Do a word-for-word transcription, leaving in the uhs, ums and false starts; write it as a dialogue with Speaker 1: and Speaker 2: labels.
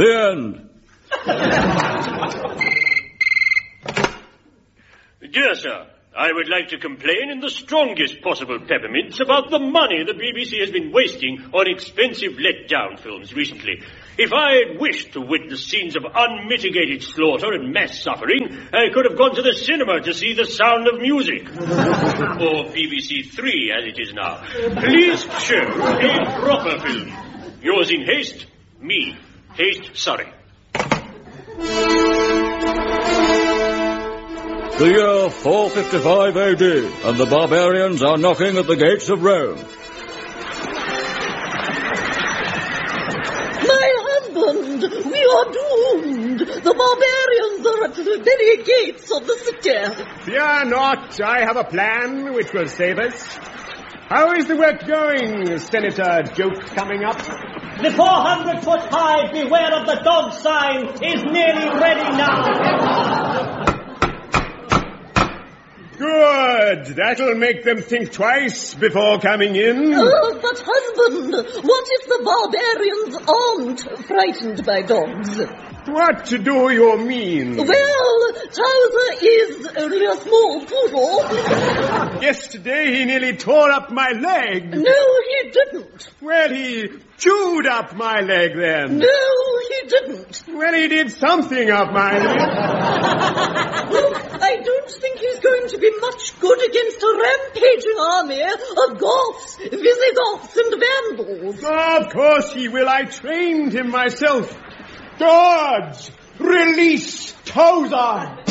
Speaker 1: The end.
Speaker 2: Dear sir, I would like to complain in the strongest possible peppermints about the money the B B C has been wasting on expensive let-down films recently. If I had wished to witness scenes of unmitigated slaughter and mass suffering, I could have gone to the cinema to see The Sound of Music. Or B B C Three, as it is now. Please show a proper film. Yours in haste, me. Haste, Surrey.
Speaker 1: The year four fifty-five A D, and the barbarians are knocking at the gates of Rome.
Speaker 3: My husband, we are doomed. The barbarians are at the very gates of the city.
Speaker 4: Fear not, I have a plan which will save us. How is the work going, Senator Joke coming up?
Speaker 5: The four hundred foot high beware of the dog sign is nearly ready now.
Speaker 4: Good. That'll make them think twice before coming in.
Speaker 3: Oh, but husband, what if the barbarians aren't frightened by dogs?
Speaker 4: What do you mean?
Speaker 3: Well, Towser is only a small poodle.
Speaker 4: Yesterday he nearly tore up my leg.
Speaker 3: No, he didn't.
Speaker 4: Well, he chewed up my leg then.
Speaker 3: No, he didn't.
Speaker 4: Well, he did something up my leg.
Speaker 3: Well, I don't think he's going to be much good against a rampaging army of Goths, Visigoths, and Vandals.
Speaker 4: Of course he will. I trained him myself. Guards, release Towser!